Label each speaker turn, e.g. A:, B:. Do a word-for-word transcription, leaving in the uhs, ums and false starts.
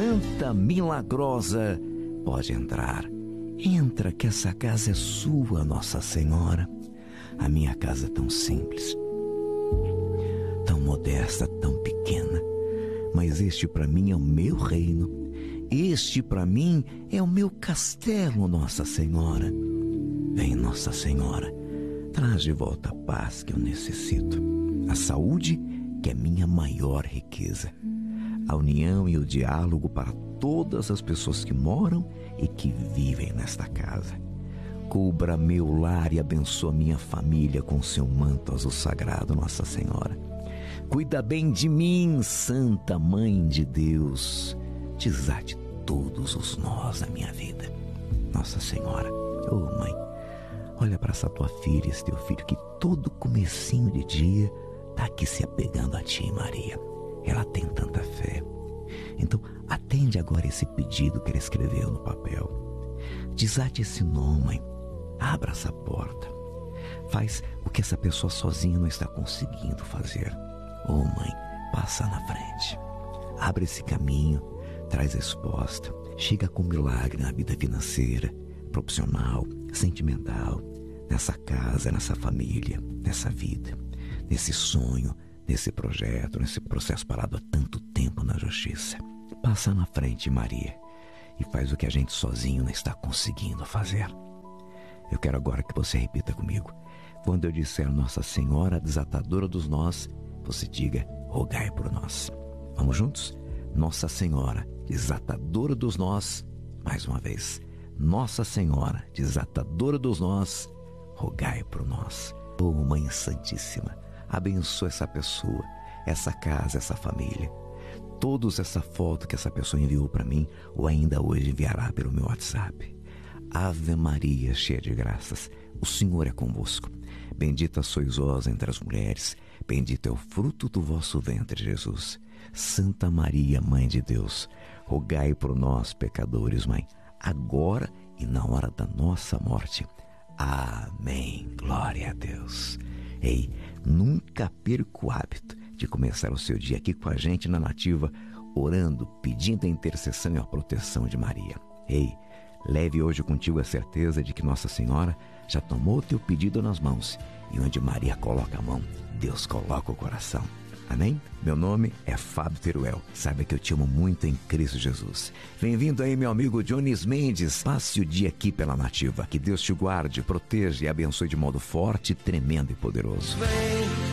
A: Santa Milagrosa, pode entrar. Entra que essa casa é sua, Nossa Senhora. A minha casa é tão simples, tão modesta, tão pequena, mas este para mim é o meu reino. Este para mim é o meu castelo, Nossa Senhora. Vem, Nossa Senhora, traz de volta a paz que eu necessito, a saúde que é minha maior riqueza, a união e o diálogo para todas as pessoas que moram e que vivem nesta casa. Cubra meu lar e abençoa minha família com seu manto azul sagrado, Nossa Senhora. Cuida bem de mim, Santa Mãe de Deus. Desate todos os nós na minha vida, Nossa Senhora. Oh, Mãe, olha para essa tua filha, esse teu filho que todo comecinho de dia está aqui se apegando a ti, Maria. Ela tem tanta fé. Então, atende agora esse pedido que ele escreveu no papel. Desate esse nó, Mãe. Abra essa porta. Faz o que essa pessoa sozinha não está conseguindo fazer. Oh, Mãe, passa na frente. Abre esse caminho, traz a resposta. Chega com milagre na vida financeira, profissional, sentimental, nessa casa, nessa família, nessa vida, nesse sonho, nesse projeto, nesse processo parado há tanto tempo na justiça. Passa na frente, Maria, e faz o que a gente sozinho não está conseguindo fazer. Eu quero agora que você repita comigo. Quando eu disser Nossa Senhora, desatadora dos nós, você diga, rogai por nós. Vamos juntos? Nossa Senhora, desatadora dos nós, mais uma vez. Nossa Senhora, desatadora dos nós, rogai por nós. Oh, Mãe Santíssima, abençoa essa pessoa, essa casa, essa família. Todos essa foto que essa pessoa enviou para mim ou ainda hoje enviará pelo meu WhatsApp. Ave Maria, cheia de graças, o Senhor é convosco. Bendita sois vós entre as mulheres, bendito é o fruto do vosso ventre, Jesus. Santa Maria, Mãe de Deus, rogai por nós, pecadores, Mãe, agora e na hora da nossa morte. Amém. Glória a Deus. Ei, nunca perca o hábito de começar o seu dia aqui com a gente na Nativa, orando, pedindo a intercessão e a proteção de Maria. Ei, leve hoje contigo a certeza de que Nossa Senhora já tomou o teu pedido nas mãos e onde Maria coloca a mão, Deus coloca o coração. Amém? Meu nome é Fábio Teruel. Saiba que eu te amo muito em Cristo Jesus. Bem-vindo aí, meu amigo Jones Mendes. Passe o dia aqui pela Nativa. Que Deus te guarde, proteja e abençoe de modo forte, tremendo e poderoso.